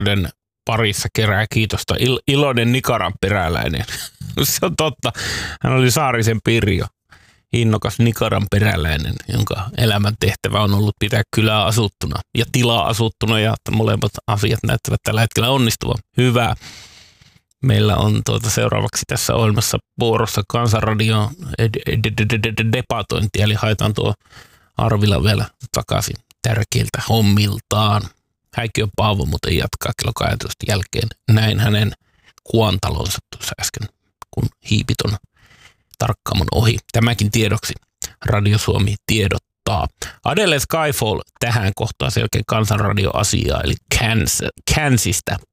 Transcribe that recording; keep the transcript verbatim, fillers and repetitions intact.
nuorten parissa kerää kiitosta. Il- iloinen Nikaran peräläinen. Se on totta. Hän oli Saarisen Pirjo, innokas Nikaran peräläinen, jonka elämän tehtävä on ollut pitää kylää asuttuna ja tilaa asuttuna, ja molemmat asiat näyttävät tällä hetkellä onnistuvan. Hyvä. Meillä on tuota seuraavaksi tässä ohjelmassa vuorossa Kansanradion debatointi, eli haetaan tuo Arvila vielä takaisin tärkeiltä hommiltaan. Häikkiö Paavo muuten jatkaa kello kaksitoista jälkeen. Näin hänen kuantalonsa tuossa äsken, kun hiipit on tarkkaamon ohi. Tämäkin tiedoksi Radio Suomi tiedottaa. Adele Skyfall tähän kohtaan selkeä Kansanradio-asiaa, eli Kans, Kansista